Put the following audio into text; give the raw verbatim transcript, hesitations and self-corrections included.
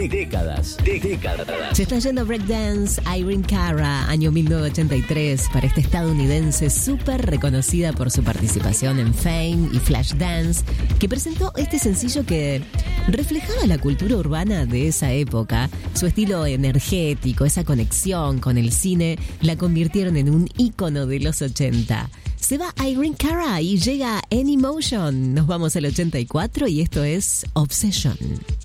Décadas, de décadas. Se está yendo breakdance Irene Cara, año mil novecientos ochenta y tres, para esta estadounidense súper reconocida por su participación en Fame y Flashdance, que presentó este sencillo que reflejaba la cultura urbana de esa época. Su estilo energético, esa conexión con el cine, la convirtieron en un ícono de los ochenta. Se va Irene Cara y llega Any Motion. Nos vamos al ochenta y cuatro y esto es Obsession.